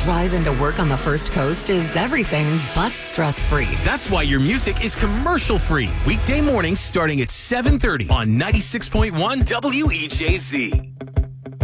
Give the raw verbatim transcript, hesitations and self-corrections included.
drive into work on the First Coast is everything but stress-free. That's why your music is commercial-free. Weekday mornings starting at seven thirty on ninety-six point one W E J Z.